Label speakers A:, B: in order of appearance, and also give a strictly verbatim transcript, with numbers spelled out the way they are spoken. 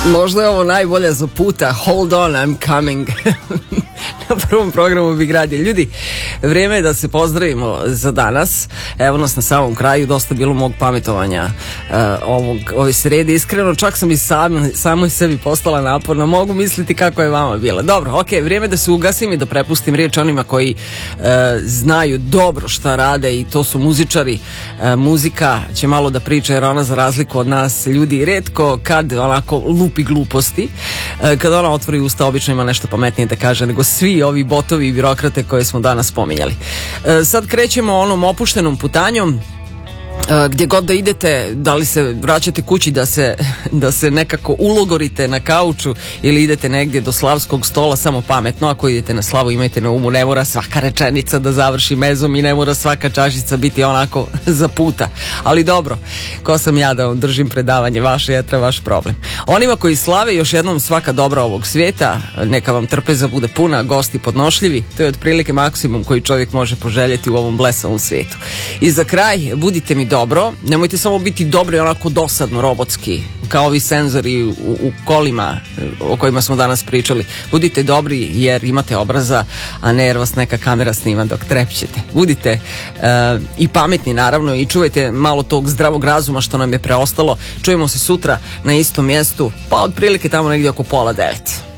A: Možda je ovo najbolja za puta. Hold on, I'm coming. Na prvom programu Big Radio. Ljudi, vrijeme je da se pozdravimo za danas. Evo nas na samom kraju, dosta bilo mog pametovanja uh, ovog, ove srede. Iskreno, čak sam i sam, samoj sebi postala naporna. Mogu misliti kako je vama bila. Dobro, ok, vrijeme da se ugasim i da prepustim riječ onima koji uh, znaju dobro šta rade i to su muzičari. Uh, muzika će malo da priča jer ona za razliku od nas ljudi redko kad onako lupi gluposti. Uh, kad ona otvori usta obično ima nešto pametnije da kaže nego svi ovi botovi i birokrate koje smo danas spominjali. E, sad krećemo onom opuštenom putanjom. Gdje god da idete, da li se vraćate kući da se, da se nekako ulogorite na kauču ili idete negdje do slavskog stola, samo pametno. Ako idete na slavu imajte na umu, ne mora svaka rečenica da završi mezom i ne mora svaka čašica biti onako za puta. Ali dobro, ko sam ja da vam držim predavanje, vaše jetra, vaš problem. Onima koji slave, još jednom svaka dobra ovog svijeta, neka vam trpeza bude puna, gosti podnošljivi, to je otprilike maksimum koji čovjek može poželjeti u ovom blesavom svijetu. I za kraj, budite mi dobro, nemojte samo biti dobri onako dosadno, robotski, kao ovi senzori u, u kolima o kojima smo danas pričali. Budite dobri jer imate obraza, a ne jer vas neka kamera snima dok trepćete. Budite uh, i pametni naravno i čuvajte malo tog zdravog razuma što nam je preostalo. Čujemo se sutra na istom mjestu, pa otprilike tamo negdje oko pola devet.